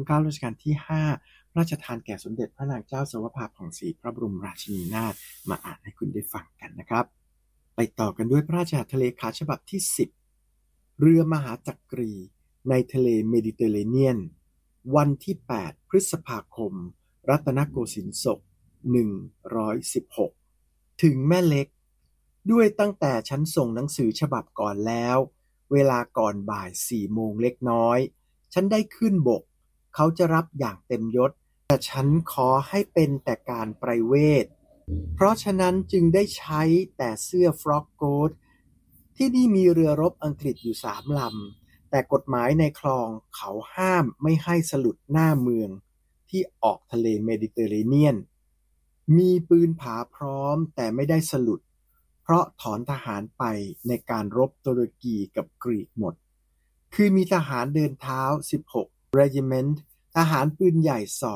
เกล้ารัชกาลที่5พระราชทานแก่สมเด็จพระนางเจ้าสวภาผ่องศรีพระบรมราชินีนาถมาอ่านให้คุณได้ฟังกันนะครับไปต่อกันด้วยพระราชหัตถเลขาฉบับที่10เรือมหาจักรีในทะเลเมดิเตอร์เรเนียนวันที่8พฤษภาคมรัตนโกสินทร์ศก116ถึงแม่เล็กด้วยตั้งแต่ฉันส่งหนังสือฉบับก่อนแล้วเวลาก่อนบ่าย4 โมงเล็กน้อยฉันได้ขึ้นบกเขาจะรับอย่างเต็มยศแต่ฉันขอให้เป็นแต่การไพรเวทเพราะฉะนั้นจึงได้ใช้แต่เสื้อฟรอกโค้ทที่นี่มีเรือรบอังกฤษอยู่3 ลำแต่กฎหมายในคลองเขาห้ามไม่ให้สลุดหน้าเมืองที่ออกทะเลเมดิเตอร์เรเนียนมีปืนผาพร้อมแต่ไม่ได้สลุดเพราะถอนทหารไปในการรบตุรกีกับกรีกหมดคือมีทหารเดินเท้า16 Regiment ทหารปืนใหญ่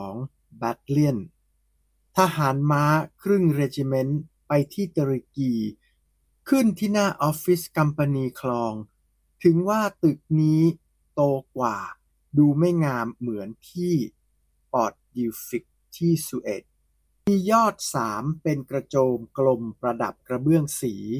2 Battalion ทหารม้าครึ่ง Regiment ไปที่ตุรกีขึ้นที่หน้าออฟฟิศกัมพานีคลองถึงว่าตึกนี้โตกว่าดูไม่งามเหมือนที่ปอร์ตดิวฟิกที่สุเอตมียอด3เป็นกระโจมกลมประดับกระเบื้องสี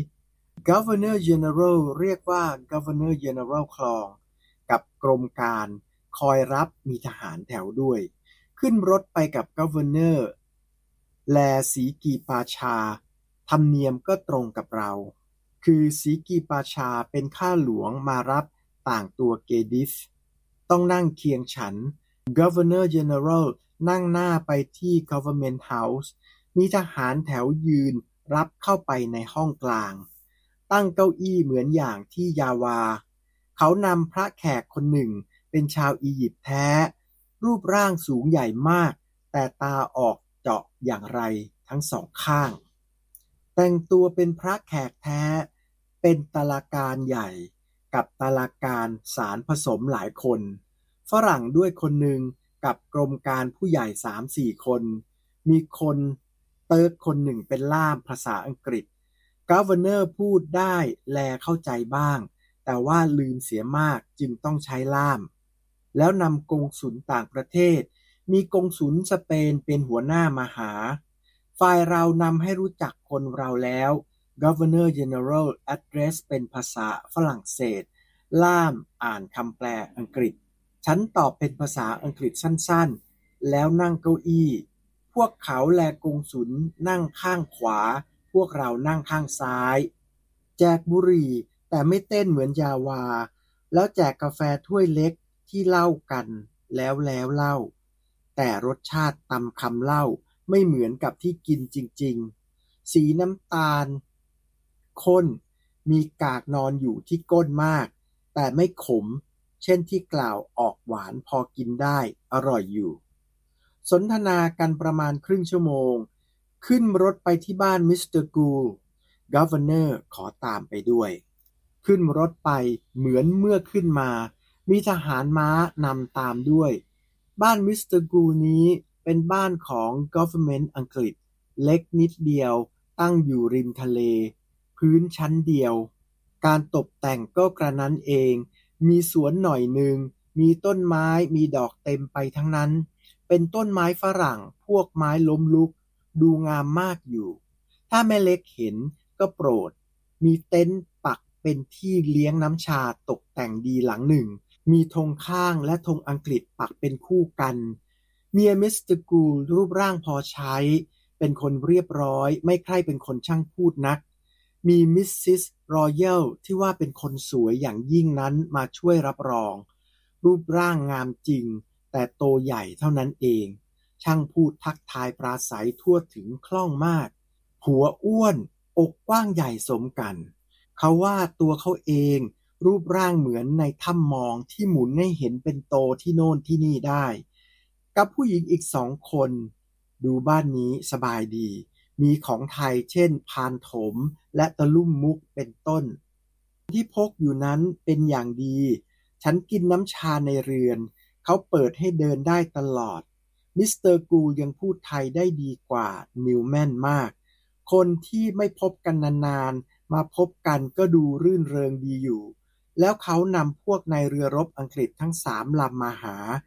Governor General เรียกว่า Governor General คลองกับกรมการคอยรับมีทหารแถวด้วยขึ้นรถไปกับ Governor แลสีกีปาชาธรรมเนียมก็ตรงกับเราคือสีกีปาชาเป็นข้าหลวงมารับต่างตัวเกดิสต้องนั่งเคียงฉัน Governor General นั่งหน้าไปที่ Government House มีทหารแถวยืนรับเข้าไปในห้องกลางตั้งเก้าอี้เหมือนอย่างที่ยาวาเขานำพระแขกคนหนึ่งเป็นชาวอียิปต์แท้รูปร่างสูงใหญ่มากแต่ตาออกเจาะอย่างไรทั้งสองข้างแต่งตัวเป็นพระแขกแท้เป็นตลาการใหญ่กับตลาการสารผสมหลายคนฝรั่งด้วยคนหนึ่งกับกรมการผู้ใหญ่ 3-4 คนมีคนเติร์กคนหนึ่งเป็นล่ามภาษาอังกฤษGovernor พูดได้แลเข้าใจบ้างแต่ว่าลืมเสียมากจึงต้องใช้ล่ามแล้วนำกงสุลต่างประเทศมีกงสุลสเปนเป็นหัวหน้ามาหาฝ่ายเรานำให้รู้จักคนเราแล้ว Governor General Address เป็นภาษาฝรั่งเศสล่ามอ่านคำแปลอังกฤษฉันตอบเป็นภาษาอังกฤษสั้นๆแล้วนั่งเก้าอี้พวกเขาและกงสุลนั่งข้างขวาพวกเรานั่งข้างซ้ายแจกบุหรี่แต่ไม่เต้นเหมือนยาวาแล้วแจกกาแฟถ้วยเล็กที่เล่ากันแล้วเล่าแต่รสชาติตำคำเล่าไม่เหมือนกับที่กินจริงๆสีน้ำตาลข้นมีกากนอนอยู่ที่ก้นมากแต่ไม่ขมเช่นที่กล่าวออกหวานพอกินได้อร่อยอยู่สนทนากันประมาณครึ่งชั่วโมงขึ้นรถไปที่บ้านมิสเตอร์กูลGovernor ขอตามไปด้วยขึ้นรถไปเหมือนเมื่อขึ้นมามีทหารม้านำตามด้วยบ้านมิสเตอร์กูลนี้เป็นบ้านของ Government อังกฤษเล็กนิดเดียวตั้งอยู่ริมทะเลพื้นชั้นเดียวการตกแต่งก็กระนั้นเองมีสวนหน่อยหนึ่งมีต้นไม้มีดอกเต็มไปทั้งนั้นเป็นต้นไม้ฝรั่งพวกไม้ล้มลุกดูงามมากอยู่ถ้าแม่เล็กเห็นก็โปรดมีเต็นท์ปักเป็นที่เลี้ยงน้ำชาตกแต่งดีหลังหนึ่งมีธงข้างและธงอังกฤษปักเป็นคู่กันเมียมิสเตอร์กูลรูปร่างพอใช้เป็นคนเรียบร้อยไม่ใคร่เป็นคนช่างพูดนักมีมิสซิสรอยัลที่ว่าเป็นคนสวยอย่างยิ่งนั้นมาช่วยรับรองรูปร่างงามจริงแต่โตใหญ่เท่านั้นเองช่างพูดทักทายปราศัยทั่วถึงคล่องมากหัวอ้วนอกกว้างใหญ่สมกันเขาว่าตัวเขาเองรูปร่างเหมือนในถ้ำมองที่หมุนให้เห็นเป็นโตที่โน่นที่นี่ได้กับผู้หญิงอีก2 คนดูบ้านนี้สบายดีมีของไทยเช่นพานถมและตะลุ่มมุกเป็นต้นที่พกอยู่นั้นเป็นอย่างดีฉันกินน้ำชาในเรือนเขาเปิดให้เดินได้ตลอดมิสเตอร์กูลยังพูดไทยได้ดีกว่านิวแมนมากคนที่ไม่พบกันนานๆมาพบกันก็ดูรื่นเริงดีอยู่แล้วเขานำพวกนายเรือรบอังกฤษทั้ง3 ลำมาหา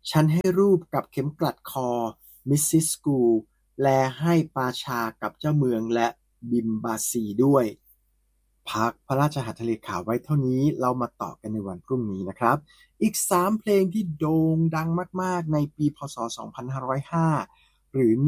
ฉันให้รูปกับเข็มกลัดคอมิสซิสกูลแลให้ปาชากับเจ้าเมืองและบิมบาซีด้วยพักพระราชหัตถเลขาไว้เท่านี้เรามาต่อกันในวันพรุ่งนี้นะครับอีก3เพลงที่โด่งดังมากๆในปีพ.ศ. 2505หรือ